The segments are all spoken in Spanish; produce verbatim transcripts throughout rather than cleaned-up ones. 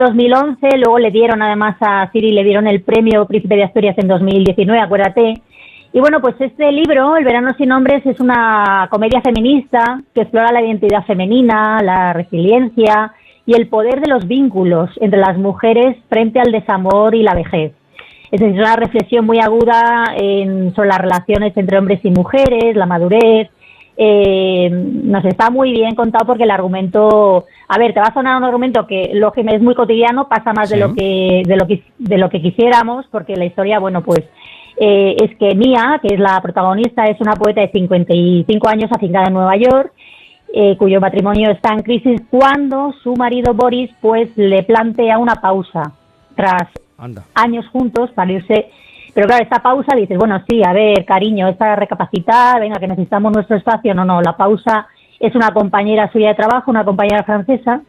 dos mil once, luego le dieron además a Siri, le dieron el premio Príncipe de Asturias en dos mil diecinueve, acuérdate. Y bueno, pues este libro, El verano sin hombres, es una comedia feminista que explora la identidad femenina, la resiliencia y el poder de los vínculos entre las mujeres frente al desamor y la vejez. Es decir, es una reflexión muy aguda en, sobre las relaciones entre hombres y mujeres, la madurez. Eh, nos está muy bien contado porque el argumento, a ver, te va a sonar un argumento que lo que es muy cotidiano, pasa más sí. de lo que de lo que de lo que quisiéramos, porque la historia, bueno, pues eh, es que Mia, que es la protagonista, es una poeta de cincuenta y cinco años afincada en Nueva York, eh, cuyo matrimonio está en crisis cuando su marido Boris pues le plantea una pausa tras Anda. años juntos para irse. Pero claro, esta pausa dices, bueno, sí, a ver, cariño, es para recapacitar, venga, que necesitamos nuestro espacio. No, no, la pausa es una compañera suya de trabajo, una compañera francesa.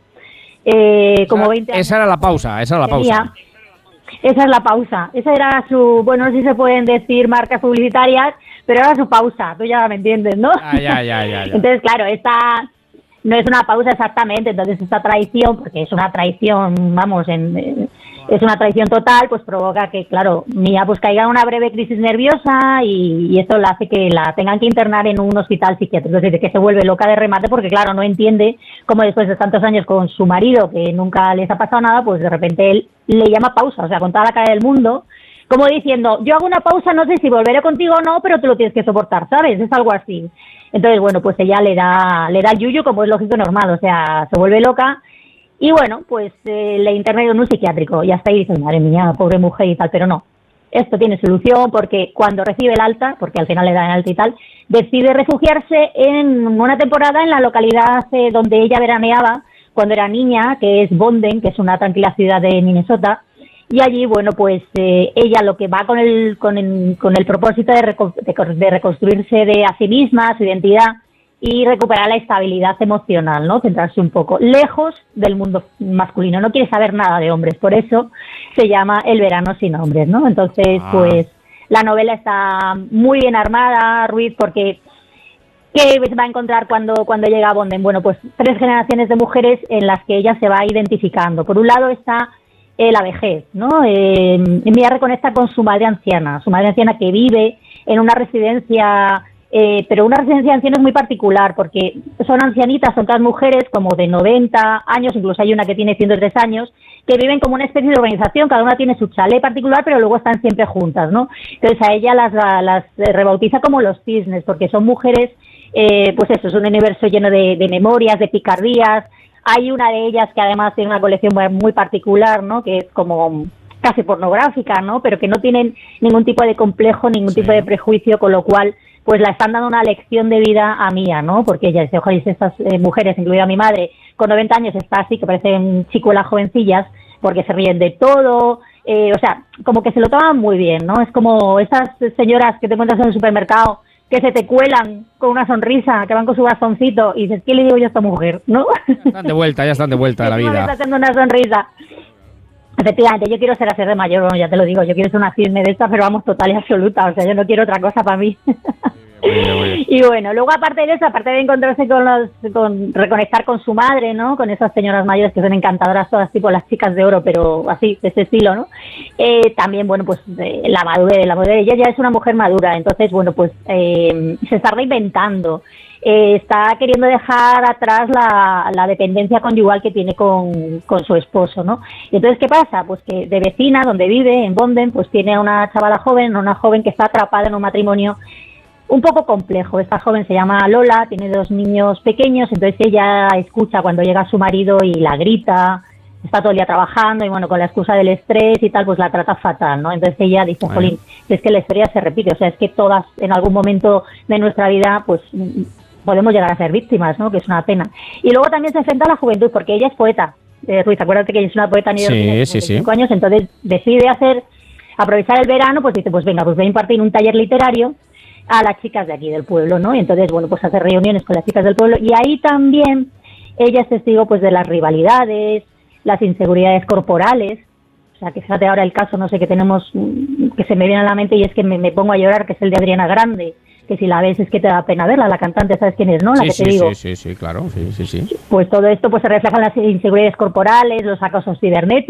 Eh, como veinte años, esa era la pausa, esa era la pausa. Esa es la pausa, esa era su, bueno, no sé si se pueden decir marcas publicitarias, pero era su pausa, tú ya me entiendes, ¿no? Ah, ya, ya, ya, ya. Entonces, claro, esta no es una pausa exactamente, entonces esta traición, porque es una traición, vamos, en... en es una traición total, pues provoca que, claro, Mia pues caiga en una breve crisis nerviosa y, y esto la hace que la tengan que internar en un hospital psiquiátrico. Es decir, que se vuelve loca de remate porque, claro, no entiende cómo después de tantos años con su marido, que nunca les ha pasado nada, pues de repente él le llama pausa, o sea, con toda la cara del mundo, como diciendo, yo hago una pausa, no sé si volveré contigo o no, pero tú lo tienes que soportar, ¿sabes? Es algo así. Entonces, bueno, pues ella le da, le da yuyu, como es lógico y normal, o sea, se vuelve loca. Y bueno, pues eh, le internan en un psiquiátrico y hasta ahí dicen, madre mía, pobre mujer y tal, pero no. Esto tiene solución porque cuando recibe el alta, porque al final le dan el alta y tal, decide refugiarse en una temporada en la localidad eh, donde ella veraneaba cuando era niña, que es Bonden, que es una tranquila ciudad de Minnesota. Y allí, bueno, pues eh, ella lo que va con el, con el, con el propósito de, reco de, de reconstruirse de a sí misma, su identidad, y recuperar la estabilidad emocional, ¿no? Centrarse un poco lejos del mundo masculino. No quiere saber nada de hombres, por eso se llama El verano sin hombres, ¿no? Entonces, ah. pues, la novela está muy bien armada, Ruiz, porque ¿qué se va a encontrar cuando, cuando llega a Bonden? Bueno, pues tres generaciones de mujeres en las que ella se va identificando. Por un lado está eh, la vejez, ¿no? Eh, Mia reconecta con su madre anciana, su madre anciana que vive en una residencia... Eh, pero una residencia de ancianos muy particular, porque son ancianitas, son todas mujeres como de noventa años, incluso hay una que tiene ciento tres años, que viven como una especie de organización, cada una tiene su chalet particular, pero luego están siempre juntas, ¿no? Entonces a ella las, las rebautiza como los cisnes, porque son mujeres, eh, pues eso, es un universo lleno de, de memorias, de picardías. Hay una de ellas que además tiene una colección muy particular, ¿no? Que es como casi pornográfica, ¿no? Pero que no tienen ningún tipo de complejo, ningún sí. tipo de prejuicio, con lo cual pues la están dando una lección de vida a Mia, ¿no? Porque ella dice, ojalá estas eh, mujeres, incluida mi madre, con noventa años está así, que parecen chicuelas jovencillas, porque se ríen de todo, eh, o sea, como que se lo toman muy bien, ¿no? Es como esas señoras que te encuentras en el supermercado, que se te cuelan con una sonrisa, que van con su bastoncito, y dices, ¿qué le digo yo a esta mujer, no? Ya están de vuelta, ya están de vuelta a la vida. Está haciendo una sonrisa. Efectivamente, yo quiero ser así de mayor, bueno, ya te lo digo, yo quiero ser una cisne de estas, pero vamos, total y absoluta, o sea, yo no quiero otra cosa para mí. Muy bien, muy bien. Y bueno, luego aparte de eso, aparte de encontrarse con los, con reconectar con su madre, ¿no? Con esas señoras mayores que son encantadoras todas, tipo las chicas de oro, pero así, de ese estilo, ¿no? Eh, también, bueno, pues eh, la madurez, la madurez, ella ya es una mujer madura, entonces, bueno, pues eh, se está reinventando. Eh, está queriendo dejar atrás la, la dependencia conyugal que tiene con, con su esposo, ¿no? Y entonces, ¿qué pasa? Pues que de vecina, donde vive, en Bonden, pues tiene a una chavala joven, una joven que está atrapada en un matrimonio un poco complejo. Esta joven se llama Lola, tiene dos niños pequeños, entonces ella escucha cuando llega su marido y la grita, está todo el día trabajando y bueno, con la excusa del estrés y tal, pues la trata fatal, ¿no? Entonces ella dice, bueno, jolín, es que la historia se repite, o sea, es que todas en algún momento de nuestra vida, pues podemos llegar a ser víctimas, ¿no? Que es una pena. Y luego también se enfrenta a la juventud, porque ella es poeta. Eh, Ruiz, acuérdate que ella es una poeta neoyorquina de cinco años, entonces decide hacer, aprovechar el verano, pues dice, pues venga, pues voy a impartir un taller literario a las chicas de aquí del pueblo, ¿no? Y entonces, bueno, pues hace reuniones con las chicas del pueblo y ahí también ella es testigo, pues, de las rivalidades, las inseguridades corporales. O sea, que fíjate ahora el caso, no sé, que tenemos, que se me viene a la mente y es que me, me pongo a llorar, que es el de Adriana Grande, que si la ves es que te da pena verla, la cantante, ¿sabes quién es, no? La sí, que sí, te digo. Sí, sí, sí, claro, sí, sí, sí. Pues todo esto pues se refleja en las inseguridades corporales, los acosos cibernéticos,